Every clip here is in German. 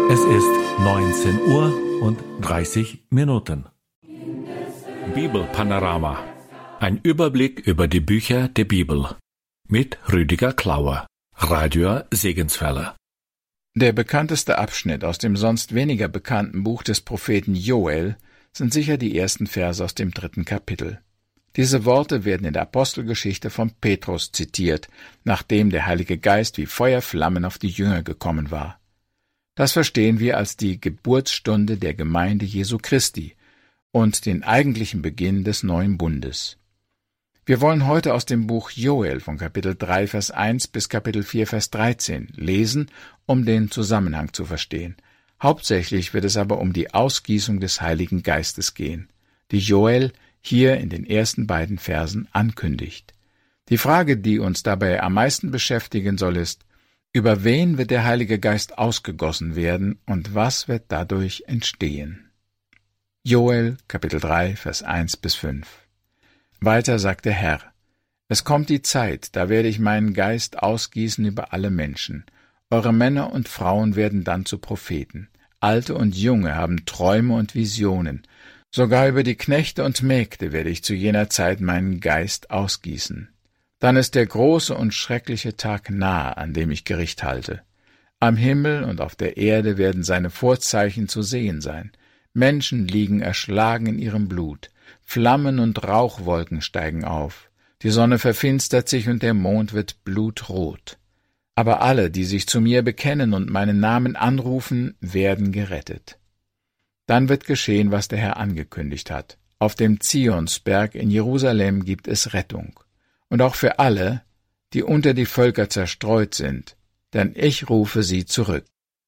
Es ist 19:30 Bibelpanorama. Ein Überblick über die Bücher der Bibel. Mit Rüdiger Klauer, Radio Segenswelle. Der bekannteste Abschnitt aus dem sonst weniger bekannten Buch des Propheten Joel sind sicher die ersten Verse aus dem 3. Kapitel. Diese Worte werden in der Apostelgeschichte von Petrus zitiert, nachdem der Heilige Geist wie Feuerflammen auf die Jünger gekommen war. Das verstehen wir als die Geburtsstunde der Gemeinde Jesu Christi und den eigentlichen Beginn des neuen Bundes. Wir wollen heute aus dem Buch Joel von Kapitel 3, Vers 1 bis Kapitel 4, Vers 13 lesen, um den Zusammenhang zu verstehen. Hauptsächlich wird es aber um die Ausgießung des Heiligen Geistes gehen, die Joel hier in den ersten beiden Versen ankündigt. Die Frage, die uns dabei am meisten beschäftigen soll, ist: Über wen wird der Heilige Geist ausgegossen werden und was wird dadurch entstehen? Joel, Kapitel 3, Vers 1 bis 5. Weiter sagt der Herr: Es kommt die Zeit, da werde ich meinen Geist ausgießen über alle Menschen. Eure Männer und Frauen werden dann zu Propheten. Alte und Junge haben Träume und Visionen. Sogar über die Knechte und Mägde werde ich zu jener Zeit meinen Geist ausgießen. Dann ist der große und schreckliche Tag nahe, an dem ich Gericht halte. Am Himmel und auf der Erde werden seine Vorzeichen zu sehen sein. Menschen liegen erschlagen in ihrem Blut. Flammen und Rauchwolken steigen auf. Die Sonne verfinstert sich und der Mond wird blutrot. Aber alle, die sich zu mir bekennen und meinen Namen anrufen, werden gerettet. Dann wird geschehen, was der Herr angekündigt hat. Auf dem Zionsberg in Jerusalem gibt es Rettung. Und auch für alle, die unter die Völker zerstreut sind, denn ich rufe sie zurück.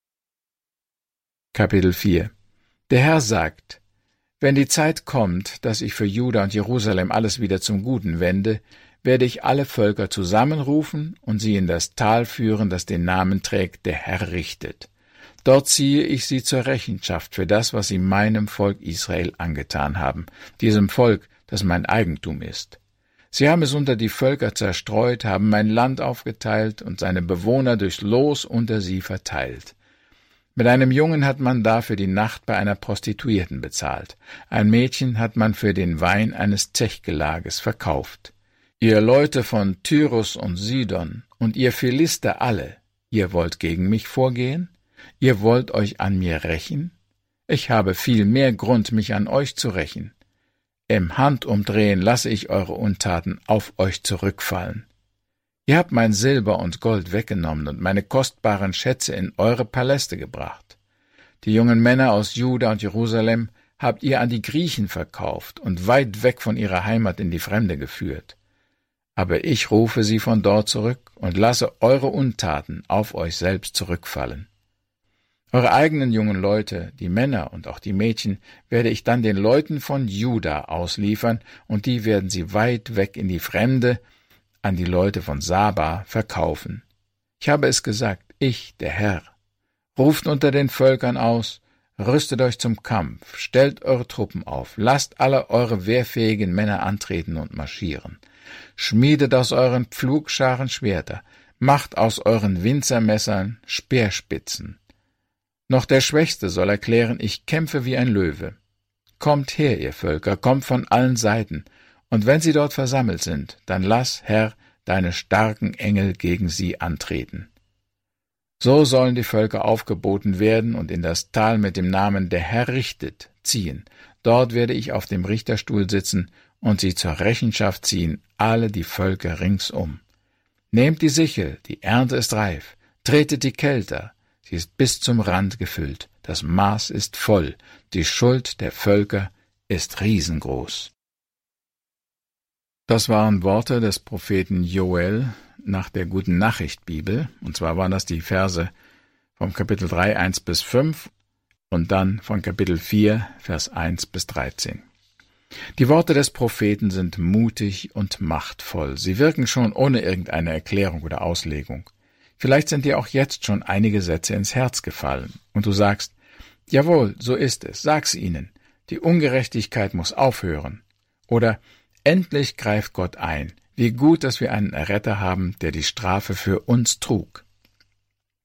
Kapitel 4. Der Herr sagt: Wenn die Zeit kommt, dass ich für Juda und Jerusalem alles wieder zum Guten wende, werde ich alle Völker zusammenrufen und sie in das Tal führen, das den Namen trägt, der Herr richtet. Dort ziehe ich sie zur Rechenschaft für das, was sie meinem Volk Israel angetan haben, diesem Volk, das mein Eigentum ist. Sie haben es unter die Völker zerstreut, haben mein Land aufgeteilt und seine Bewohner durch Los unter sie verteilt. Mit einem Jungen hat man dafür die Nacht bei einer Prostituierten bezahlt. Ein Mädchen hat man für den Wein eines Zechgelages verkauft. Ihr Leute von Tyrus und Sidon und ihr Philister alle, ihr wollt gegen mich vorgehen? Ihr wollt euch an mir rächen? Ich habe viel mehr Grund, mich an euch zu rächen. Im Handumdrehen lasse ich eure Untaten auf euch zurückfallen. Ihr habt mein Silber und Gold weggenommen und meine kostbaren Schätze in eure Paläste gebracht. Die jungen Männer aus Juda und Jerusalem habt ihr an die Griechen verkauft und weit weg von ihrer Heimat in die Fremde geführt. Aber ich rufe sie von dort zurück und lasse eure Untaten auf euch selbst zurückfallen. Eure eigenen jungen Leute, die Männer und auch die Mädchen, werde ich dann den Leuten von Juda ausliefern, und die werden sie weit weg in die Fremde, an die Leute von Saba, verkaufen. Ich habe es gesagt, ich, der Herr. Ruft unter den Völkern aus, rüstet euch zum Kampf, stellt eure Truppen auf, lasst alle eure wehrfähigen Männer antreten und marschieren. Schmiedet aus euren Pflugscharen Schwerter, macht aus euren Winzermessern Speerspitzen. Noch der Schwächste soll erklären, ich kämpfe wie ein Löwe. Kommt her, ihr Völker, kommt von allen Seiten, und wenn sie dort versammelt sind, dann lass, Herr, deine starken Engel gegen sie antreten. So sollen die Völker aufgeboten werden und in das Tal mit dem Namen der Herr richtet ziehen. Dort werde ich auf dem Richterstuhl sitzen und sie zur Rechenschaft ziehen, alle die Völker ringsum. Nehmt die Sichel, die Ernte ist reif, tretet die Kelter, sie ist bis zum Rand gefüllt, das Maß ist voll, die Schuld der Völker ist riesengroß. Das waren Worte des Propheten Joel nach der Guten Nachricht Bibel, und zwar waren das die Verse vom Kapitel 3, 1 bis 5 und dann von Kapitel 4, Vers 1 bis 13. Die Worte des Propheten sind mutig und machtvoll. Sie wirken schon ohne irgendeine Erklärung oder Auslegung. Vielleicht sind dir auch jetzt schon einige Sätze ins Herz gefallen, und du sagst: Jawohl, so ist es, sag's ihnen. Die Ungerechtigkeit muss aufhören. Oder: Endlich greift Gott ein. Wie gut, dass wir einen Erretter haben, der die Strafe für uns trug.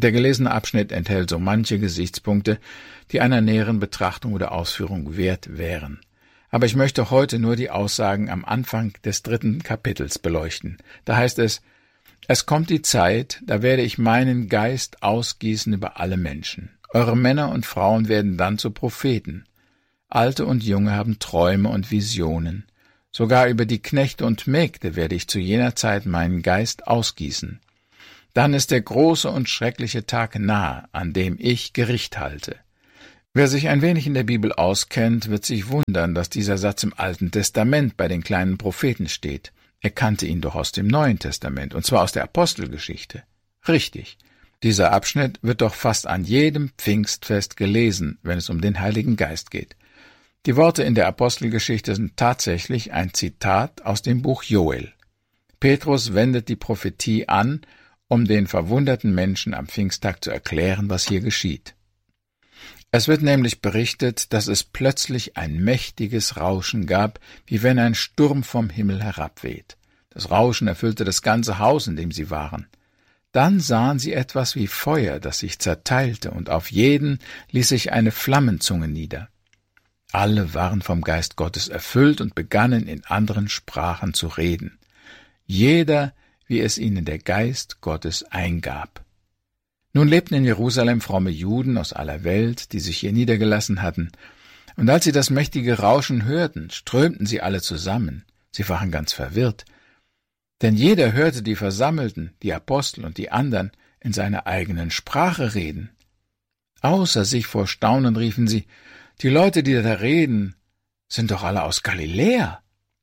Der gelesene Abschnitt enthält so manche Gesichtspunkte, die einer näheren Betrachtung oder Ausführung wert wären. Aber ich möchte heute nur die Aussagen am Anfang des 3. Kapitels beleuchten. Da heißt es: Es kommt die Zeit, da werde ich meinen Geist ausgießen über alle Menschen. Eure Männer und Frauen werden dann zu Propheten. Alte und Junge haben Träume und Visionen. Sogar über die Knechte und Mägde werde ich zu jener Zeit meinen Geist ausgießen. Dann ist der große und schreckliche Tag nahe, an dem ich Gericht halte. Wer sich ein wenig in der Bibel auskennt, wird sich wundern, dass dieser Satz im Alten Testament bei den kleinen Propheten steht. Er kannte ihn doch aus dem Neuen Testament, und zwar aus der Apostelgeschichte. Richtig, dieser Abschnitt wird doch fast an jedem Pfingstfest gelesen, wenn es um den Heiligen Geist geht. Die Worte in der Apostelgeschichte sind tatsächlich ein Zitat aus dem Buch Joel. Petrus wendet die Prophetie an, um den verwunderten Menschen am Pfingsttag zu erklären, was hier geschieht. Es wird nämlich berichtet, dass es plötzlich ein mächtiges Rauschen gab, wie wenn ein Sturm vom Himmel herabweht. Das Rauschen erfüllte das ganze Haus, in dem sie waren. Dann sahen sie etwas wie Feuer, das sich zerteilte, und auf jeden ließ sich eine Flammenzunge nieder. Alle waren vom Geist Gottes erfüllt und begannen in anderen Sprachen zu reden. Jeder, wie es ihnen der Geist Gottes eingab. Nun lebten in Jerusalem fromme Juden aus aller Welt, die sich hier niedergelassen hatten, und als sie das mächtige Rauschen hörten, strömten sie alle zusammen. Sie waren ganz verwirrt, denn jeder hörte die Versammelten, die Apostel und die anderen, in seiner eigenen Sprache reden. Außer sich vor Staunen riefen sie: Die Leute, die da reden, sind doch alle aus Galiläa.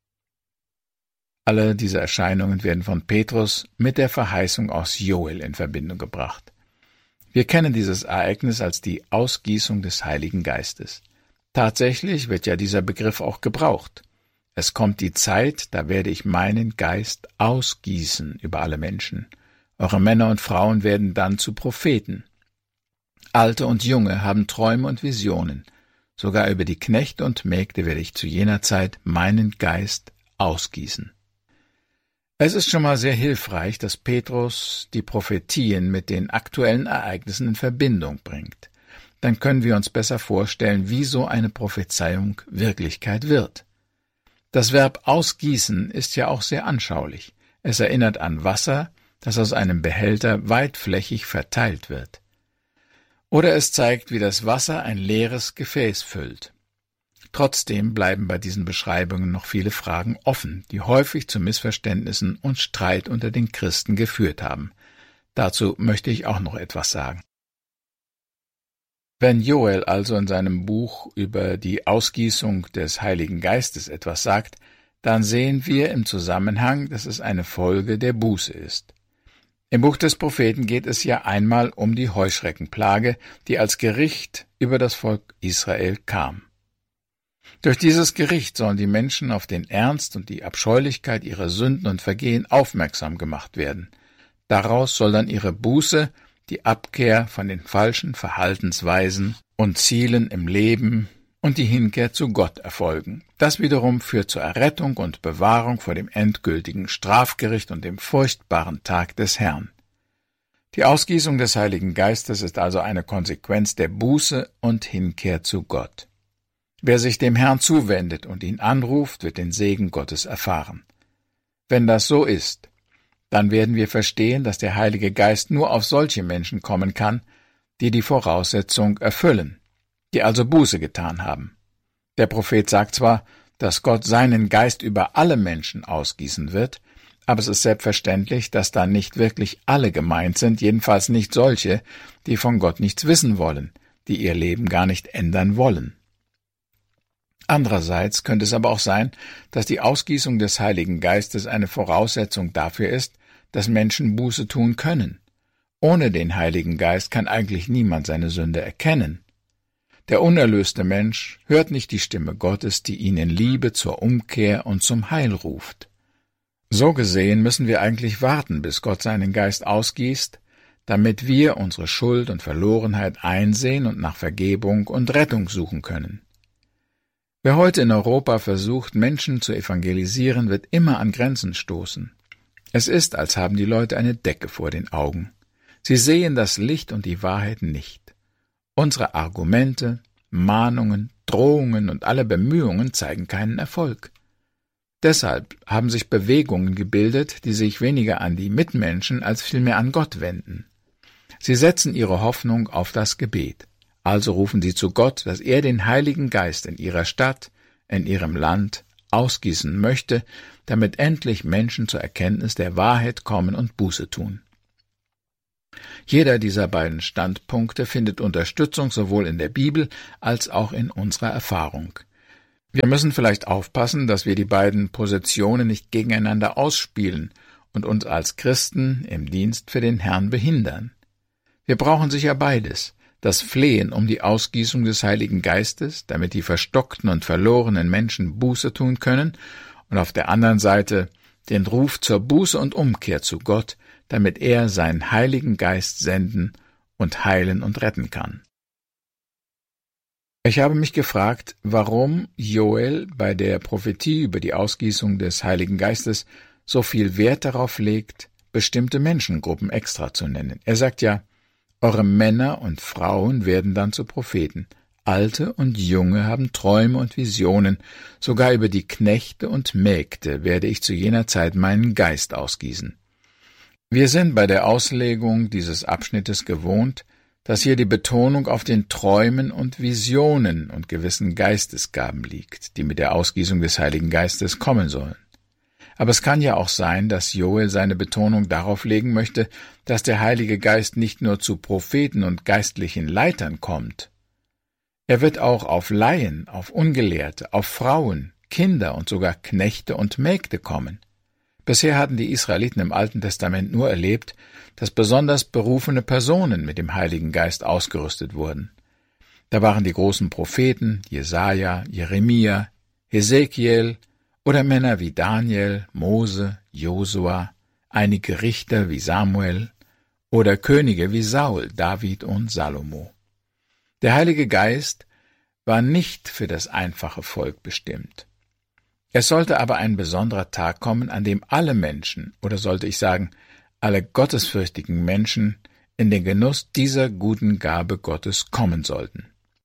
Alle diese Erscheinungen werden von Petrus mit der Verheißung aus Joel in Verbindung gebracht. Wir kennen dieses Ereignis als die Ausgießung des Heiligen Geistes. Tatsächlich wird ja dieser Begriff auch gebraucht. Es kommt die Zeit, da werde ich meinen Geist ausgießen über alle Menschen. Eure Männer und Frauen werden dann zu Propheten. Alte und Junge haben Träume und Visionen. Sogar über die Knechte und Mägde werde ich zu jener Zeit meinen Geist ausgießen. Es ist schon mal sehr hilfreich, dass Petrus die Prophetien mit den aktuellen Ereignissen in Verbindung bringt. Dann können wir uns besser vorstellen, wie so eine Prophezeiung Wirklichkeit wird. Das Verb ausgießen ist ja auch sehr anschaulich. Es erinnert an Wasser, das aus einem Behälter weitflächig verteilt wird. Oder es zeigt, wie das Wasser ein leeres Gefäß füllt. Trotzdem bleiben bei diesen Beschreibungen noch viele Fragen offen, die häufig zu Missverständnissen und Streit unter den Christen geführt haben. Dazu möchte ich auch noch etwas sagen. Wenn Joel also in seinem Buch über die Ausgießung des Heiligen Geistes etwas sagt, dann sehen wir im Zusammenhang, dass es eine Folge der Buße ist. Im Buch des Propheten geht es ja einmal um die Heuschreckenplage, die als Gericht über das Volk Israel kam. Durch dieses Gericht sollen die Menschen auf den Ernst und die Abscheulichkeit ihrer Sünden und Vergehen aufmerksam gemacht werden. Daraus soll dann ihre Buße, die Abkehr von den falschen Verhaltensweisen und Zielen im Leben und die Hinkehr zu Gott erfolgen. Das wiederum führt zur Errettung und Bewahrung vor dem endgültigen Strafgericht und dem furchtbaren Tag des Herrn. Die Ausgießung des Heiligen Geistes ist also eine Konsequenz der Buße und Hinkehr zu Gott. Wer sich dem Herrn zuwendet und ihn anruft, wird den Segen Gottes erfahren. Wenn das so ist, dann werden wir verstehen, dass der Heilige Geist nur auf solche Menschen kommen kann, die die Voraussetzung erfüllen, die also Buße getan haben. Der Prophet sagt zwar, dass Gott seinen Geist über alle Menschen ausgießen wird, aber es ist selbstverständlich, dass da nicht wirklich alle gemeint sind, jedenfalls nicht solche, die von Gott nichts wissen wollen, die ihr Leben gar nicht ändern wollen. Andererseits könnte es aber auch sein, dass die Ausgießung des Heiligen Geistes eine Voraussetzung dafür ist, dass Menschen Buße tun können. Ohne den Heiligen Geist kann eigentlich niemand seine Sünde erkennen. Der unerlöste Mensch hört nicht die Stimme Gottes, die ihn in Liebe zur Umkehr und zum Heil ruft. So gesehen müssen wir eigentlich warten, bis Gott seinen Geist ausgießt, damit wir unsere Schuld und Verlorenheit einsehen und nach Vergebung und Rettung suchen können. Wer heute in Europa versucht, Menschen zu evangelisieren, wird immer an Grenzen stoßen. Es ist, als haben die Leute eine Decke vor den Augen. Sie sehen das Licht und die Wahrheit nicht. Unsere Argumente, Mahnungen, Drohungen und alle Bemühungen zeigen keinen Erfolg. Deshalb haben sich Bewegungen gebildet, die sich weniger an die Mitmenschen als vielmehr an Gott wenden. Sie setzen ihre Hoffnung auf das Gebet. Also rufen sie zu Gott, dass er den Heiligen Geist in ihrer Stadt, in ihrem Land ausgießen möchte, damit endlich Menschen zur Erkenntnis der Wahrheit kommen und Buße tun. Jeder dieser beiden Standpunkte findet Unterstützung sowohl in der Bibel als auch in unserer Erfahrung. Wir müssen vielleicht aufpassen, dass wir die beiden Positionen nicht gegeneinander ausspielen und uns als Christen im Dienst für den Herrn behindern. Wir brauchen sicher beides: das Flehen um die Ausgießung des Heiligen Geistes, damit die verstockten und verlorenen Menschen Buße tun können, und auf der anderen Seite den Ruf zur Buße und Umkehr zu Gott, damit er seinen Heiligen Geist senden und heilen und retten kann. Ich habe mich gefragt, warum Joel bei der Prophetie über die Ausgießung des Heiligen Geistes so viel Wert darauf legt, bestimmte Menschengruppen extra zu nennen. Er sagt ja, eure Männer und Frauen werden dann zu Propheten. Alte und Junge haben Träume und Visionen. Sogar über die Knechte und Mägde werde ich zu jener Zeit meinen Geist ausgießen. Wir sind bei der Auslegung dieses Abschnittes gewohnt, dass hier die Betonung auf den Träumen und Visionen und gewissen Geistesgaben liegt, die mit der Ausgießung des Heiligen Geistes kommen sollen. Aber es kann ja auch sein, dass Joel seine Betonung darauf legen möchte, dass der Heilige Geist nicht nur zu Propheten und geistlichen Leitern kommt. Er wird auch auf Laien, auf Ungelehrte, auf Frauen, Kinder und sogar Knechte und Mägde kommen. Bisher hatten die Israeliten im Alten Testament nur erlebt, dass besonders berufene Personen mit dem Heiligen Geist ausgerüstet wurden. Da waren die großen Propheten Jesaja, Jeremia, Hesekiel oder Männer wie Daniel, Mose, Josua, einige Richter wie Samuel oder Könige wie Saul, David und Salomo. Der Heilige Geist war nicht für das einfache Volk bestimmt. Es sollte aber ein besonderer Tag kommen, an dem alle Menschen, oder sollte ich sagen, alle gottesfürchtigen Menschen, in den Genuss dieser guten Gabe Gottes kommen sollten.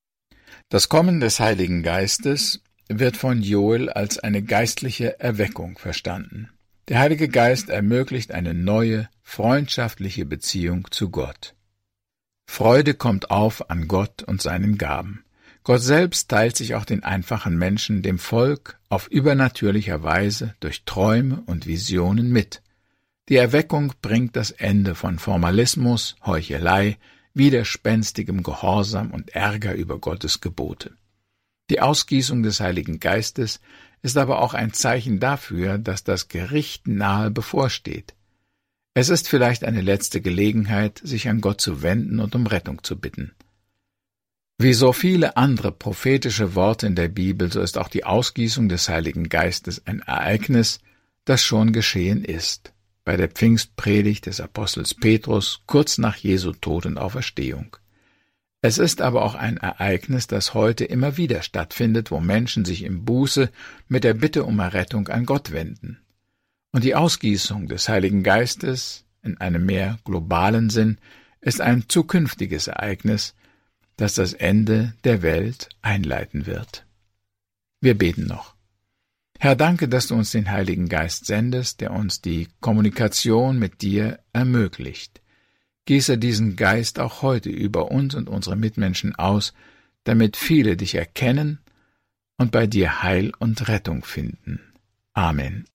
Das Kommen des Heiligen Geistes wird von Joel als eine geistliche Erweckung verstanden. Der Heilige Geist ermöglicht eine neue, freundschaftliche Beziehung zu Gott. Freude kommt auf an Gott und seinen Gaben. Gott selbst teilt sich auch den einfachen Menschen, dem Volk, auf übernatürlicher Weise durch Träume und Visionen mit. Die Erweckung bringt das Ende von Formalismus, Heuchelei, widerspenstigem Gehorsam und Ärger über Gottes Gebote. Die Ausgießung des Heiligen Geistes ist aber auch ein Zeichen dafür, dass das Gericht nahe bevorsteht. Es ist vielleicht eine letzte Gelegenheit, sich an Gott zu wenden und um Rettung zu bitten. Wie so viele andere prophetische Worte in der Bibel, so ist auch die Ausgießung des Heiligen Geistes ein Ereignis, das schon geschehen ist, bei der Pfingstpredigt des Apostels Petrus kurz nach Jesu Tod und Auferstehung. Es ist aber auch ein Ereignis, das heute immer wieder stattfindet, wo Menschen sich im Buße mit der Bitte um Errettung an Gott wenden. Und die Ausgießung des Heiligen Geistes, in einem mehr globalen Sinn, ist ein zukünftiges Ereignis, das das Ende der Welt einleiten wird. Wir beten noch. Herr, danke, dass du uns den Heiligen Geist sendest, der uns die Kommunikation mit dir ermöglicht. Gieße diesen Geist auch heute über uns und unsere Mitmenschen aus, damit viele dich erkennen und bei dir Heil und Rettung finden. Amen.